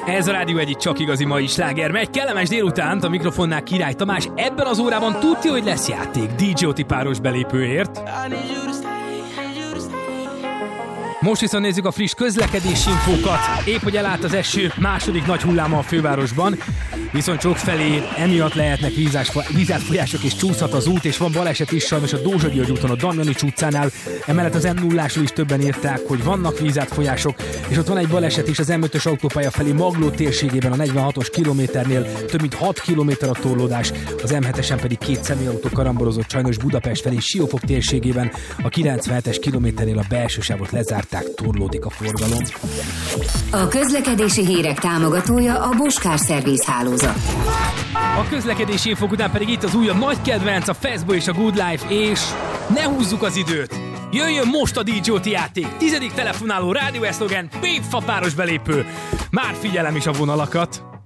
Ez a Rádió egyik csak igazi mai sláger. Megy kellemes délutánt, a mikrofonnál Király Tamás. Ebben az órában tudja, hogy lesz játék DJ Oti páros belépőért. Most viszont nézzük a friss közlekedési infókat. Épp hogy elállt az eső második nagy hulláma a fővárosban, viszont sokfelé emiatt lehetnek vízátfolyások és csúszhat az út, és van baleset is sajnos a Dózsa György úton, a Damjanics utcánál. Emellett az M0-ásról is többen írták, hogy vannak vízátfolyások, és ott van egy baleset is az M5-ös autópálya felé Magló térségében, a 46-os kilométernél több mint 6 kilométer a torlódás, az M7-esen pedig 2 személyautó karambolozott sajnos Budapest felé Siófok térségében, a 97-es kilométernél a belső sávot lezárták, torlódik a forgalom. A közlekedési hírek támogatója a Boskár Szerviz hálózat. A közlekedési infók után pedig itt az újabb nagy kedvenc, a Feszbo és a Good Life, és ne húzzuk az időt! Jöjjön most a DJ Oti játék! 10. telefonáló rádió eszlogen, Pékfa páros belépő! Már figyelem is a vonalakat!